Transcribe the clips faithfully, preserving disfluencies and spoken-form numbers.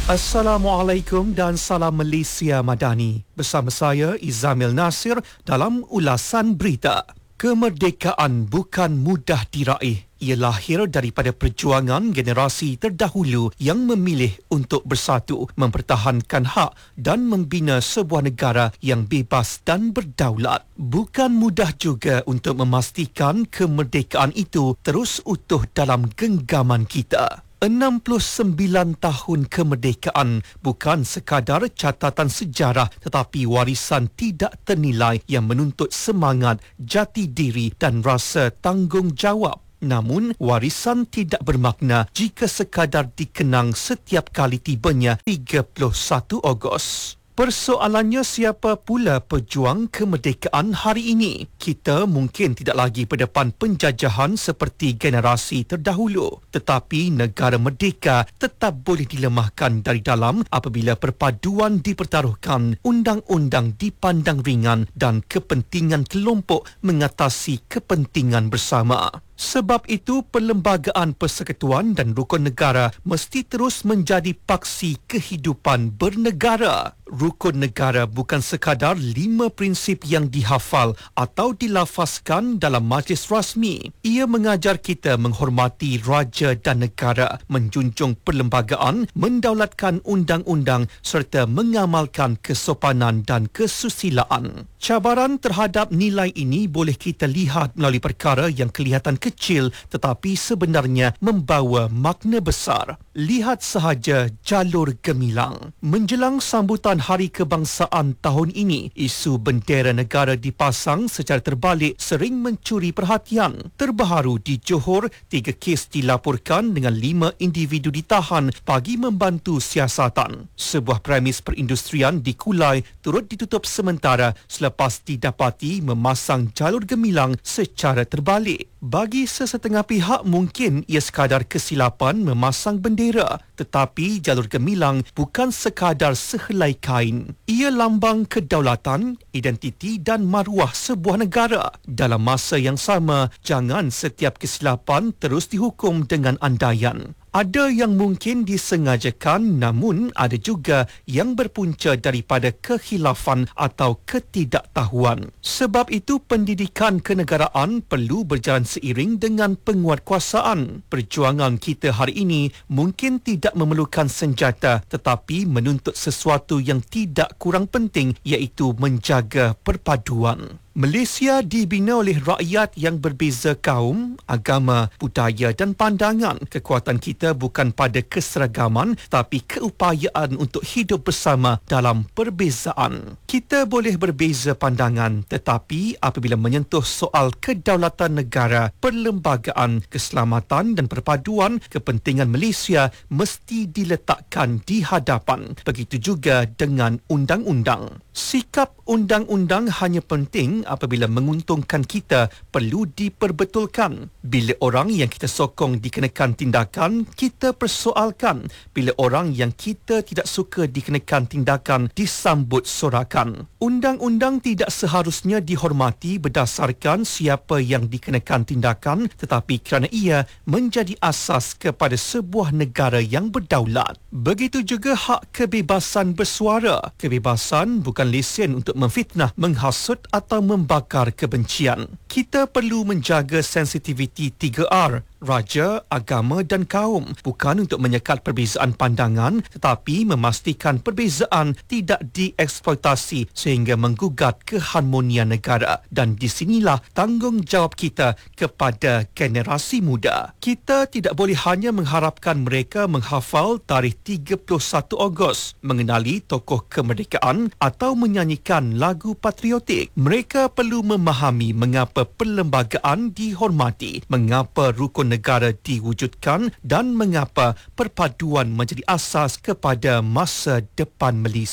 Assalamualaikum dan salam Malaysia Madani. Bersama saya Izamil Nasir dalam ulasan berita. Kemerdekaan bukan mudah diraih. Ia lahir daripada perjuangan generasi terdahulu yang memilih untuk bersatu, mempertahankan hak dan membina sebuah negara yang bebas dan berdaulat. Bukan mudah juga untuk memastikan kemerdekaan itu terus utuh dalam genggaman kita. enam puluh sembilan tahun kemerdekaan bukan sekadar catatan sejarah tetapi warisan tidak ternilai yang menuntut semangat, jati diri dan rasa tanggungjawab. Namun, warisan tidak bermakna jika sekadar dikenang setiap kali tibanya tiga puluh satu Ogos. Persoalannya, siapa pula pejuang kemerdekaan hari ini? Kita mungkin tidak lagi berdepan penjajahan seperti generasi terdahulu. Tetapi negara merdeka tetap boleh dilemahkan dari dalam apabila perpaduan dipertaruhkan, undang-undang dipandang ringan dan kepentingan kelompok mengatasi kepentingan bersama. Sebab itu, Perlembagaan Persekutuan dan Rukun Negara mesti terus menjadi paksi kehidupan bernegara. Rukun negara bukan sekadar lima prinsip yang dihafal atau dilafazkan dalam majlis rasmi. Ia mengajar kita menghormati raja dan negara, menjunjung perlembagaan, mendaulatkan undang-undang serta mengamalkan kesopanan dan kesusilaan. Cabaran terhadap nilai ini boleh kita lihat melalui perkara yang kelihatan kecil tetapi sebenarnya membawa makna besar. Lihat sahaja jalur gemilang. Menjelang sambutan Hari Kebangsaan tahun ini, isu bendera negara dipasang secara terbalik sering mencuri perhatian. Terbaru di Johor, tiga kes dilaporkan dengan lima individu ditahan bagi membantu siasatan. Sebuah premis perindustrian di Kulai turut ditutup sementara selepas didapati memasang jalur gemilang secara terbalik. Bagi sesetengah pihak mungkin ia sekadar kesilapan memasang bendera, tetapi jalur gemilang bukan sekadar sehelai kain. Ia lambang kedaulatan, identiti dan maruah sebuah negara. Dalam masa yang sama, jangan setiap kesilapan terus dihukum dengan andaian. Ada yang mungkin disengajakan, namun ada juga yang berpunca daripada kekhilafan atau ketidaktahuan. Sebab itu, pendidikan kenegaraan perlu berjalan seiring dengan penguatkuasaan. Perjuangan kita hari ini mungkin tidak memerlukan senjata tetapi menuntut sesuatu yang tidak kurang penting, iaitu menjaga perpaduan. Malaysia dibina oleh rakyat yang berbeza kaum, agama, budaya dan pandangan. Kekuatan kita bukan pada keseragaman tapi keupayaan untuk hidup bersama dalam perbezaan. Kita boleh berbeza pandangan tetapi apabila menyentuh soal kedaulatan negara, perlembagaan, keselamatan dan perpaduan, kepentingan Malaysia mesti diletakkan di hadapan. Begitu juga dengan undang-undang. Sikap undang-undang hanya penting apabila menguntungkan kita, perlu diperbetulkan. Bila orang yang kita sokong dikenakan tindakan, kita persoalkan. Bila orang yang kita tidak suka dikenakan tindakan, disambut sorakan. Undang-undang tidak seharusnya dihormati berdasarkan siapa yang dikenakan tindakan, tetapi kerana ia menjadi asas kepada sebuah negara yang berdaulat. Begitu juga hak kebebasan bersuara. Kebebasan bukan lesen untuk memfitnah, menghasut atau membakar kebencian. Kita perlu menjaga sensitiviti tiga R, raja, agama dan kaum, bukan untuk menyekat perbezaan pandangan tetapi memastikan perbezaan tidak dieksploitasi sehingga menggugat keharmonian negara. Dan di sinilah tanggungjawab kita kepada generasi muda. Kita tidak boleh hanya mengharapkan mereka menghafal tarikh tiga puluh satu Ogos, mengenali tokoh kemerdekaan atau menyanyikan lagu patriotik. Mereka perlu memahami mengapa perlembagaan dihormati, mengapa rukun negara diwujudkan dan mengapa perpaduan menjadi asas kepada masa depan Malaysia.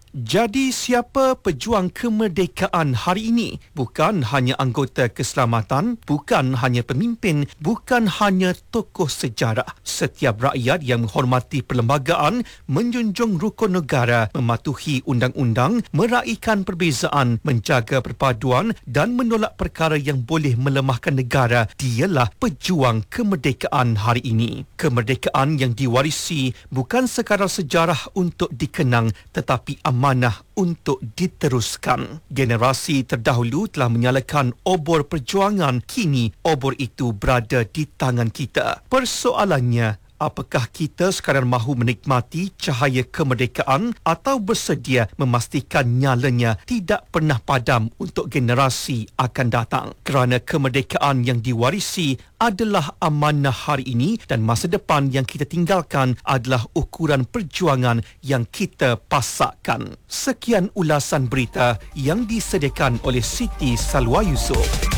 Jadi siapa pejuang kemerdekaan hari ini? Bukan hanya anggota keselamatan, bukan hanya pemimpin, bukan hanya tokoh sejarah. Setiap rakyat yang menghormati perlembagaan, menjunjung rukun negara, mematuhi undang-undang, meraihkan perbezaan, menjaga perpaduan dan menolak perkara yang boleh melemahkan negara, dialah pejuang kemerdekaan hari ini. Kemerdekaan yang diwarisi bukan sekadar sejarah untuk dikenang, tetapi amanah untuk diteruskan. Generasi terdahulu telah menyalakan obor perjuangan, kini obor itu berada di tangan kita. Persoalannya, apakah kita sekadar mahu menikmati cahaya kemerdekaan atau bersedia memastikan nyalanya tidak pernah padam untuk generasi akan datang? Kerana kemerdekaan yang diwarisi adalah amanah hari ini dan masa depan yang kita tinggalkan adalah ukuran perjuangan yang kita pasakkan. Sekian ulasan berita yang disediakan oleh Siti Salwa Yusof.